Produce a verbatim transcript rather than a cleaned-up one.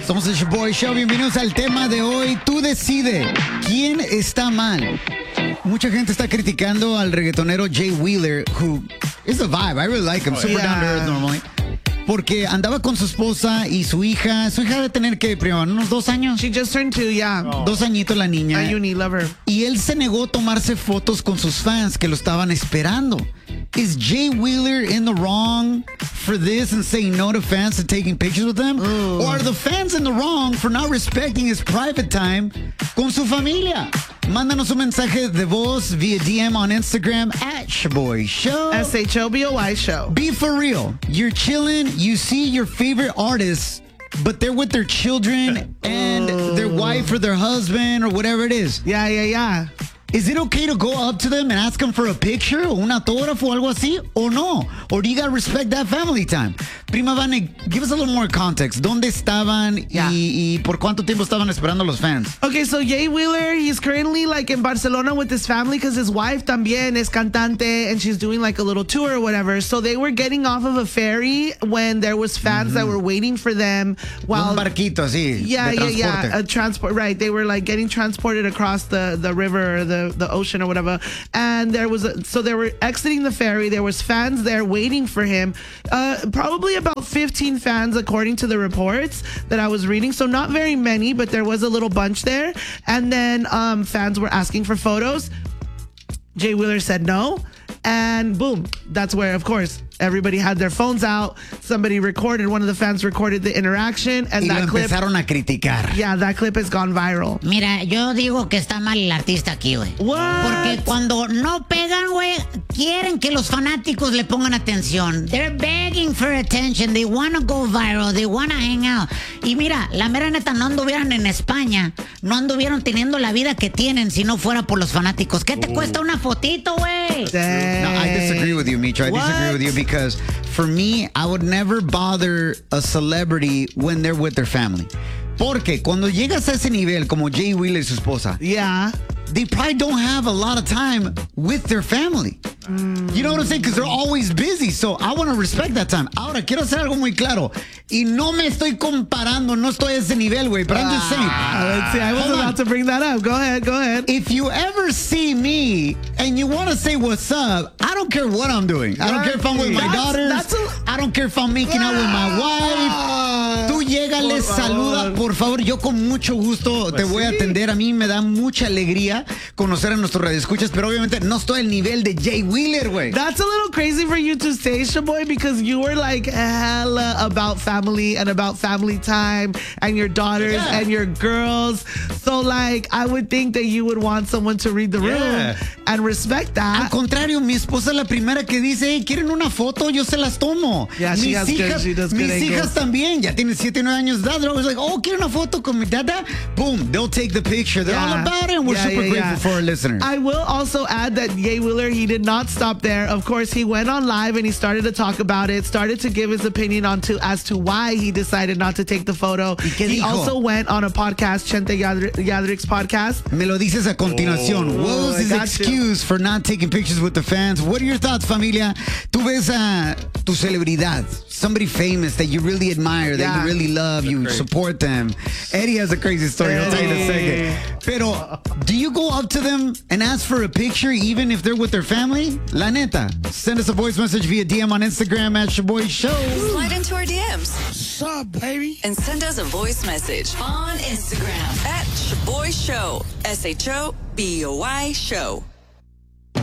Somos el Shaboy Show. Bienvenidos al tema de hoy. Tú decide quién está mal. Mucha gente está criticando al reggaetonero Jay Wheeler, who is a vibe. I really like him. Super yeah. down to earth normally. Porque andaba con su esposa y su hija. Su hija debe tener que, primero, unos dos años. She just turned two, yeah. Oh. Dos añitos la niña. Ayuni, love her. Y él se negó a tomarse fotos con sus fans que lo estaban esperando. Is Jay Wheeler in the wrong for this and saying no to fans and taking pictures with them? Ooh. Or are the fans in the wrong for not respecting his private time con su familia? Mándanos un mensaje de voz via D M on Instagram at Shaboy Show. S H O B O Y Show. Be for real. You're chilling. You see your favorite artists, but they're with their children and their wife or their husband or whatever it is. Yeah, yeah, yeah. Is it okay to go up to them and ask them for a picture o un autógrafo o algo así? Or no? Or do you gotta respect that family time? Prima Vane, give us a little more context. ¿Dónde estaban Yeah. y, y por cuánto tiempo estaban esperando los fans? Okay, so Jay Wheeler, he's currently like in Barcelona with his family because his wife también es cantante and she's doing like a little tour or whatever. So they were getting off of a ferry when there was fans mm-hmm. that were waiting for them while... Un barquito así, Yeah, de yeah, yeah. A transport, right. They were like getting transported across the, the river or the, the ocean or whatever. And there was, a, so they were exiting the ferry. There was fans there waiting for him. Uh, probably about fifteen fans according to the reports that I was reading. So not very many, but there was a little bunch there. And then um, fans were asking for photos. Jay Wheeler said no. And boom, that's where, of course, everybody had their phones out. Somebody recorded, one of the fans recorded the interaction. And y that lo clip, empezaron a criticar. Yeah, that clip has gone viral. Mira, yo digo que está mal el artista aquí, güey. What? Porque cuando no pegan, güey, quieren que los fanáticos le pongan atención. They're begging for attention. They want to go viral. They want to hang out. Y mira, la mera neta, no anduvieran en España. No anduvieron teniendo la vida que tienen si no fuera por los fanáticos. ¿Qué te Ooh. cuesta una fotito, güey? No, I disagree with you, Micho. I What? disagree with you because for me, I would never bother a celebrity when they're with their family. Porque cuando llegas a ese nivel, como Jay Wheeler y su esposa, Yeah. they probably don't have a lot of time with their family. Mm. You know what I'm saying? Because they're always busy. So I want to respect that time. Ahora, quiero hacer algo muy claro. Y no me estoy comparando. No estoy a ese nivel, güey. But I'm just saying. Uh, let's see. I was Hold about on. to bring that up. Go ahead. Go ahead. If you ever see me and you want to say what's up, I don't care what I'm doing. I don't care if I'm with my That's- daughters. that's a- I don't care if I'm making out with my wife. Tú llégale, Por saluda, favor. por favor. Yo con mucho gusto te voy a atender. A mí me da mucha alegría conocer a nuestros radioescuchas, pero obviamente no estoy al nivel de Jay Wheeler, güey. That's a little crazy for you to say, Shaboy, because you were like hella about family and about family time and your daughters Yeah. and your girls. So, like, I would think that you would want someone to read the room Yeah. and respect Al that. contrario, mi esposa es la primera que dice, hey, ¿quieren una foto? Yo se las tomo. Yeah, she mis has good- hijas, she does good mis angles. hijas también, ya tienen siete, nueve años de edad. They're always like, oh, ¿quieren una foto con mi dada? Boom, they'll take the picture. They're all Yeah. about it, and we're Yeah, super yeah, grateful yeah. for our listeners. I will also add that Jay Wheeler, he did not stop there. Of course, he went on live and he started to talk about it, started to give his opinion on to as to why he decided not to take the photo. ¿Y qué He dijo? also went on a podcast, Chente Yadri- Yadric's podcast. Me lo dices a continuación. Oh, What was I his got excuse for not taking pictures with the fans? What are your thoughts, familia? Tú ves a tu celebridad, somebody famous that you really admire, that Yeah. you really love, you support them. Eddie has a crazy story. I'll tell you in a second. Pero, do you go up to them and ask for a picture even if they're with their family? La neta. Send us a voice message via D M on Instagram at Shaboy Show. Slide into our D Ms. What's up, baby? And send us a voice message on Instagram at Shaboy Show. S H O B O Y Show.